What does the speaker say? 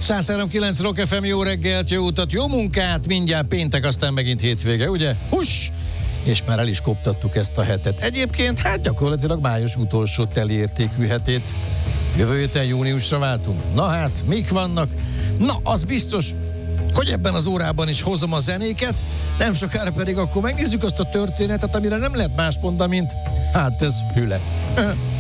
103.9 Rock FM, jó reggelt, jó utat, jó munkát, mindjárt péntek, aztán megint hétvége, ugye? Huss! És már el is koptattuk ezt a hetet. Egyébként, hát gyakorlatilag május utolsó teli értékű hetét. Jövő héten júniusra váltunk. Na hát, mik vannak? Na, az biztos, hogy ebben az órában is hozom a zenéket, nem sokára pedig akkor megnézzük azt a történetet, amire nem lehet más mondani, mint hát ez hüle.